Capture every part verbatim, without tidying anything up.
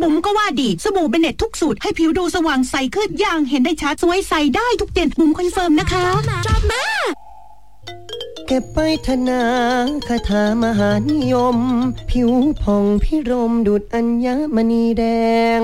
บุ๋มก็ว่าดีสบู่เบเน็ตทุกสูตรให้ผิวดูสว่างใสขึ้นอย่างเห็นได้ชัดสวยใสได้ทุกเดือนบุ๋มคอนเฟิร์มนะคะชอบมากเก็บไปธนาคาถามหานิยมผิวผ่องพิรมดุจอัญมณีแดง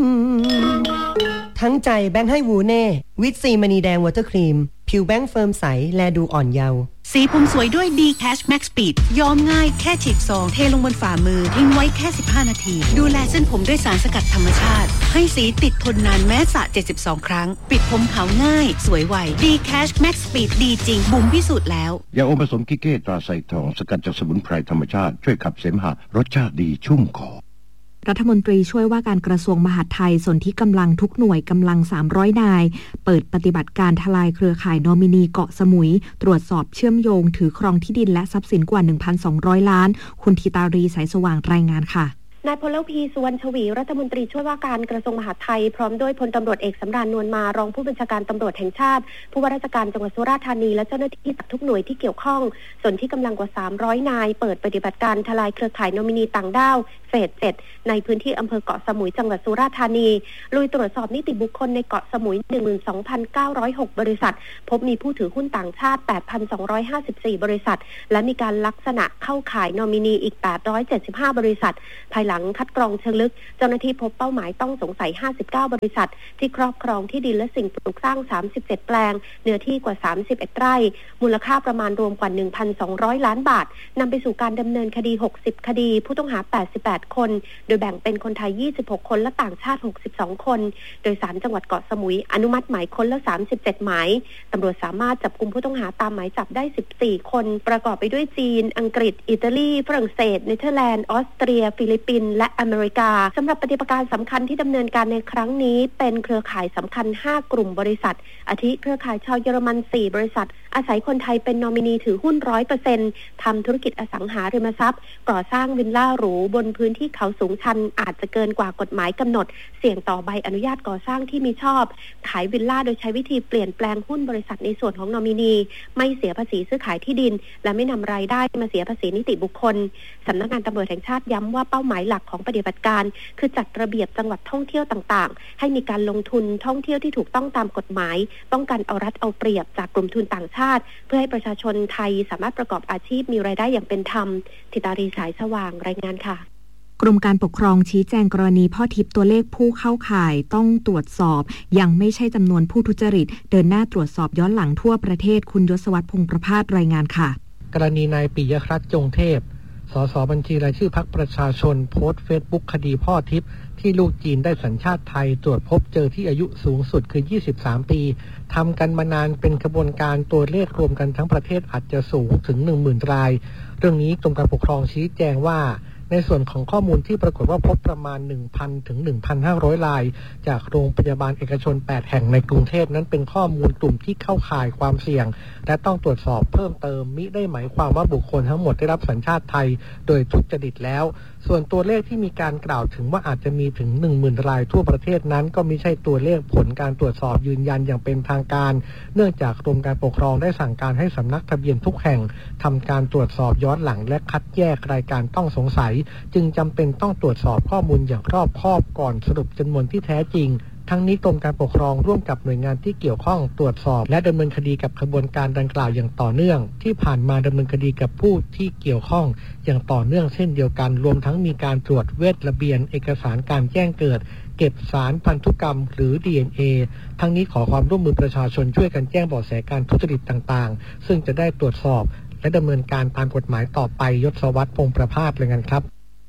ทั้งใจแบงค์ให้วูเน่วิตซีมณีแดงวอเตอร์ครีมผิวแบงค์เฟิร์มใสแลดูอ่อนเยาว์สีผมสวยด้วย D Cash Max Speed ย้อมง่ายแค่ฉีดซองเทลงบนฝ่ามือทิ้งไว้แค่สิบห้านาทีดูแลเส้นผมด้วยสารสกัดธรรมชาติให้สีติดทนนานแม้สระเจ็ดสิบสองครั้งปิดผมขาวง่ายสวยไว D Cash Max Speed ดีจริงบุ๋มพิสูจน์แล้วยาอมผสมกิเก้ตราไซทองสกัดจากสมุนไพรธรรมชาติช่วยขับเสมหะรสชาติดีชุ่มคอรัฐมนตรีช่วยว่าการกระทรวงมหาดไทยสนที่กำลังทุกหน่วยกำลังสามร้อยนายเปิดปฏิบัติการทลายเครือข่ายนอมินีเกาะสมุยตรวจสอบเชื่อมโยงถือครองที่ดินและทรัพย์สินกว่า หนึ่งพันสองร้อย ล้านคุณธิตารีสายสว่างรายงานค่ะนายพลพีสุวรรณชวีรัฐมนตรีช่วยว่าการกระทรวงมหาดไทยพร้อมด้วยพลตำรวจเอกสำราญนวลมารองผู้บัญชาการตำรวจแห่งชาติผู้ว่าราชการจังหวัดสุราษฎร์ธานีและเจ้าหน้าที่จากทุกหน่วยที่เกี่ยวข้องส่วนที่กำลังกว่าสามร้อยนายเปิดปฏิบัติการทลายเครือข่ายนอมินีต่างด้าวเฟสเจ็ดในพื้นที่อำเภอเกาะสมุยจังหวัดสุราษฎร์ธานีลุยตรวจสอบนิติบุคคลในเกาะสมุย หนึ่งหมื่นสองพันเก้าร้อยหก บริษัทพบมีผู้ถือหุ้นต่างชาติ แปดพันสองร้อยห้าสิบสี่ บริษัทและมีการลักษณะเข้าข่ายนอมินีอีกแปดร้อยเจ็ดสิบห้าบริษัทภายหลังคัดกรองเชิงลึกเจ้าหน้าที่พบเป้าหมายต้องสงสัยห้าสิบเก้าบริษัทที่ครอบครองที่ดินและสิ่งปลูกสร้างสามสิบเจ็ดแปลงเนื้อที่กว่าสามสิบเอ็ดไร่มูลค่าประมาณรวมกว่า หนึ่งพันสองร้อย ล้านบาทนำไปสู่การดำเนินคดีหกสิบคดีผู้ต้องหาแปดสิบแปดคนโดยแบ่งเป็นคนไทยยี่สิบหกคนและต่างชาติหกสิบสองคนโดยศาลจังหวัดเกาะสมุยอนุมัติหมายค้นละสามสิบเจ็ดหมายตำรวจสามารถจับกุมผู้ต้องหาตามหมายจับได้สิบสี่คนประกอบไปด้วยจีนอังกฤษอิตาลีฝรั่งเศสเนเธอร์แลนด์ออสเตรียฟิลิปปินส์และอเมริกาสำหรับปฏิบัติการสำคัญที่ดำเนินการในครั้งนี้เป็นเครือข่ายสำคัญห้ากลุ่มบริษัทอาทิเครือข่ายชาวเยอรมันสี่บริษัทอาศัยคนไทยเป็นนอมินีถือหุ้น ร้อยเปอร์เซ็นต์ ทำธุรกิจอสังหาริมทรัพย์ก่อสร้างวิลล่าหรูบนพื้นที่เขาสูงชันอาจจะเกินกว่ากฎหมายกำหนดเสี่ยงต่อใบอนุญาตก่อสร้างที่มีชอบขายวิลล่าโดยใช้วิธีเปลี่ยนแปลงหุ้นบริษัทในส่วนของนอมินีไม่เสียภาษีซื้อขายที่ดินและไม่นำรายได้มาเสียภาษีนิติบุคคลสำนักงานตำรวจแห่งชาติย้ำว่าเป้าหมายหลักของปฏิบัติการคือจัดระเบียบจังหวัดท่องเที่ยวต่างๆให้มีการลงทุนท่องเที่ยวที่ถูกต้องตามกฎหมายป้องกันเอารัดเอาเปรียบจากกลุ่มทุนต่างชาติเพื่อให้ประชาชนไทยสามารถประกอบอาชีพมีรายได้อย่างเป็นธรรมธิตารีสายสว่างรายงานค่ะกรมการปกครองชี้แจงกรณีพ่อทิพย์ตัวเลขผู้เข้าข่ายต้องตรวจสอบยังไม่ใช่จำนวนผู้ทุจริตเดินหน้าตรวจสอบย้อนหลังทั่วประเทศคุณยศวัฒน์พงษ์ประภาสรายงานค่ะกรณีนายปิยรัตน์จงเทพสสบัญชีรายชื่อพรรคประชาชนโพสต์เฟซบุ๊กคดีพ่อทิพย์ที่ลูกจีนได้สัญชาติไทยตรวจพบเจอที่อายุสูงสุดคือยี่สิบสามปีทำกันมานานเป็นกระบวนการตัวเลขรวมกันทั้งประเทศอาจจะสูงถึง หนึ่งหมื่น รายเรื่องนี้กรมการปกครองชี้แจงว่าในส่วนของข้อมูลที่ปรากฏว่าพบประมาณ หนึ่งพัน ถึง หนึ่งพันห้าร้อย รายจากโรงพยาบาลเอกชนแปดแห่งในกรุงเทพนั้นเป็นข้อมูลกลุ่มที่เข้าข่ายความเสี่ยงและต้องตรวจสอบเพิ่มเติมมิได้หมายความว่าบุคคลทั้งหมดได้รับสัญชาติไทยโดยทุจริตแล้วส่วนตัวเลขที่มีการกล่าวถึงว่าอาจจะมีถึง หนึ่งหมื่น รายทั่วประเทศนั้นก็ไม่ใช่ตัวเลขผลการตรวจสอบยืนยันอย่างเป็นทางการเนื่องจากกรมการปกครองได้สั่งการให้สำนักทะเบียนทุกแห่งทำการตรวจสอบย้อนหลังและคัดแยกรายการต้องสงสัยจึงจำเป็นต้องตรวจสอบข้อมูลอย่างรอบคอบก่อนสรุปจำนวนที่แท้จริงทั้งนี้กรมการปกครองร่วมกับหน่วยงานที่เกี่ยวข้องตรวจสอบและดำเนินคดีกับขบวนการดังกล่าวอย่างต่อเนื่องที่ผ่านมาดำเนินคดีกับผู้ที่เกี่ยวข้องอย่างต่อเนื่องเช่นเดียวกันรวมทั้งมีการตรวจเวทระเบียนเอกสารการแจ้งเกิดเก็บสารพันธุกรรมหรือ ดี เอ็น เอ ทั้งนี้ขอความร่วมมือประชาชนช่วยกันแจ้งเบาะแสการทุจริตต่างๆซึ่งจะได้ตรวจสอบและดำเนินการตามกฎหมายต่อไปยศวัฒน์พงษ์ประภาสรายงานครับ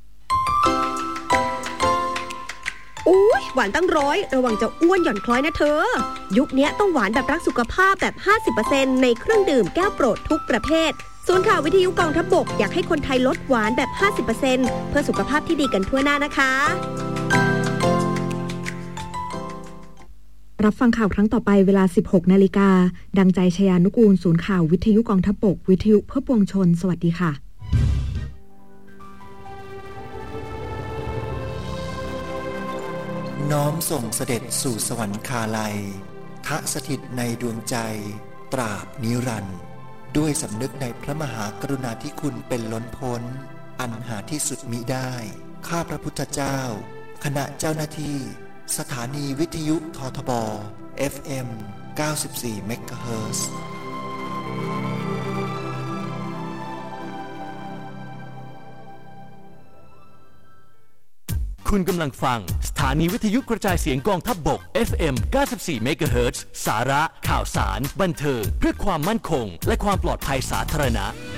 อุ้ยหวานตั้งร้อยระวังจะอ้วนหย่อนคล้อยนะเธอยุคนี้ต้องหวานแบบรักสุขภาพแบบ ห้าสิบเปอร์เซ็นต์ ในเครื่องดื่มแก้วโปรดทุกประเภทศูนย์ข่าววิทยุกองทัพบกอยากให้คนไทยลดหวานแบบ ห้าสิบเปอร์เซ็นต์ เพื่อสุขภาพที่ดีกันทั่วหน้านะคะรับฟังข่าวครั้งต่อไปเวลา สิบหกนาฬิกาดังใจชยานุกูลศูนย์ข่าววิทยุกองทัพบกวิทยุเพื่อปวงชนสวัสดีค่ะน้อมส่งเสด็จสู่สวรรคาลัยทะสถิตในดวงใจตราบนิรันดร์ด้วยสำนึกในพระมหากรุณาธิคุณเป็นล้นพ้นอันหาที่สุดมิได้ข้าพระพุทธเจ้าคณะเจ้าหน้าที่สถานีวิทยุททบ เอฟ เอ็ม เก้าสิบสี่ เมกะเฮิรตซ์คุณกำลังฟังสถานีวิทยุกระจายเสียงกองทัพบก เอฟ เอ็ม เก้าสิบสี่ เมกะเฮิรตซ์สาระข่าวสารบันเทิงเพื่อความมั่นคงและความปลอดภัยสาธารณะ